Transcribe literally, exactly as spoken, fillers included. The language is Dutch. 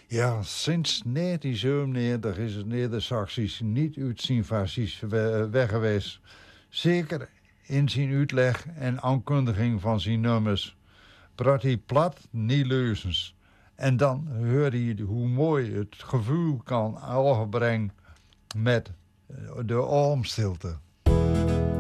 Ja, sinds negentien zevenennegentig is het Neder-Saxisch niet uit zijn fascies we- weg geweest. Zeker in zijn uitleg en aankondiging van zijn nummers. Praat hij plat, niet leuzens. En dan hoor je hoe mooi het gevoel kan overbrengen met eh, de oormstilte.